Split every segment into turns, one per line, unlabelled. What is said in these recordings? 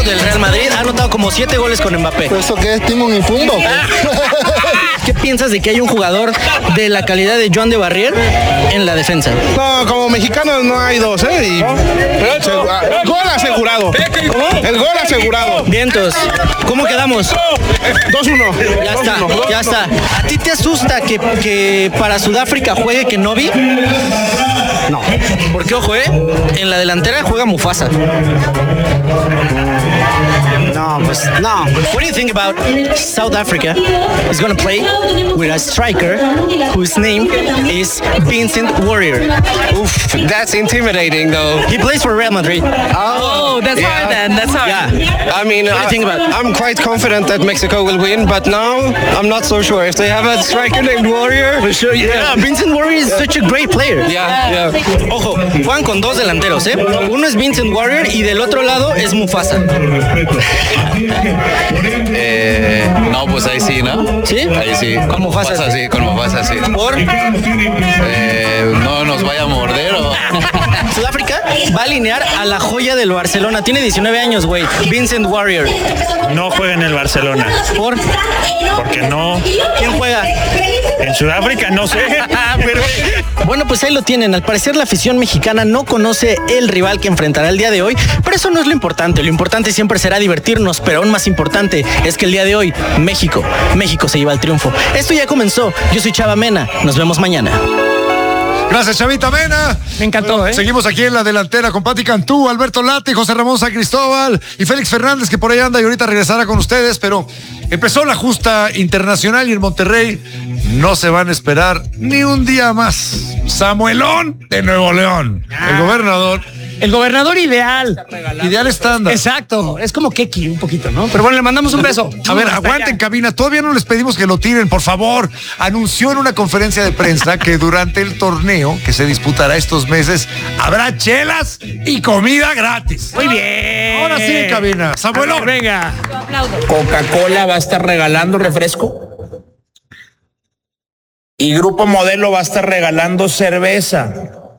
del Real Madrid, ha anotado como 7 goles con Mbappé.
¿Eso qué es? ¿Timón y Fumbo?
¿Qué piensas de que hay un jugador de la calidad de Joan de Barrier en la defensa?
No, como mexicanos no hay dos, ¿eh? Gol asegurado. El gol asegurado.
Vientos, ¿cómo quedamos?
2-1.
Ya está, ya está. ¿A ti te asusta que para Sudáfrica juegue Kenobi? No. Porque, ojo, en la delantera juega Mufasa.
No, pues no.
What do you think about South Africa is going to play with a striker whose name is Vincent Warrior?
Oof, that's intimidating though.
He plays for Real Madrid.
Oh, that's hard then. That's hard.
Yeah.
I mean,
What do you think about it?
I'm quite confident that Mexico will win, but now I'm not so sure. If they have a striker named Warrior, for sure,
Yeah, Vincent Warrior is such a great player.
yeah.
Ojo, juegan con 2 delanteros, Uno es Vincent Warrior y del otro lado es Mufasa.
No, pues ahí sí, ¿no?
¿Sí?
Ahí sí.
Con Mufasa.
Sí, con Mufasa, sí.
¿Por?
No nos vaya a morder o...
Sudáfrica va a alinear a la joya del Barcelona. Tiene 19 años, güey. Vincent Warrior.
No juega en el Barcelona.
¿Por?
Porque no.
¿Quién juega?
En Sudáfrica no sé. Pero
Bueno, pues ahí lo tienen. Al parecer la afición mexicana no conoce el rival que enfrentará el día de hoy, pero eso no es lo importante. Lo importante siempre será divertirnos, pero aún más importante es que el día de hoy México se lleva el triunfo. Esto ya comenzó. Yo soy Chava Mena. Nos vemos mañana.
Gracias, Chavita Mena.
Me encantó,
Seguimos aquí en la delantera con Pati Cantú, Alberto Lati, José Ramón San Cristóbal y Félix Fernández, que por ahí anda y ahorita regresará con ustedes, pero empezó la justa internacional y en Monterrey no se van a esperar ni un día más. Samuelón de Nuevo León, el gobernador.
El gobernador ideal.
Ideal estándar.
Exacto. Es como Keki un poquito, ¿no? Pero bueno, le mandamos un beso.
A ver,
Hasta
aguanten
allá.
cabina. Todavía no les pedimos que lo tiren, por favor. Anunció en una conferencia de prensa que durante el torneo que se disputará estos meses habrá chelas y comida gratis.
Muy bien.
Ahora sí, en cabina. Samuelón.
Venga.
Coca-Cola va a estar regalando refresco y Grupo Modelo va a estar regalando cerveza.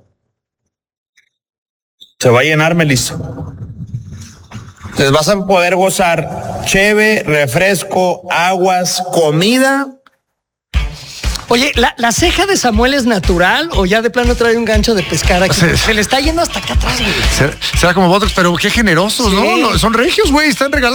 Se va a llenar, Melissa. Les vas a poder gozar cheve, refresco, aguas, comida.
Oye, ¿la ceja de Samuel es natural o ya de plano trae un gancho de pescar aquí?
Sí.
Se le está yendo hasta acá atrás, güey.
Será como Botox, pero qué generosos,
Sí.
¿no? Son regios, güey, están regalando.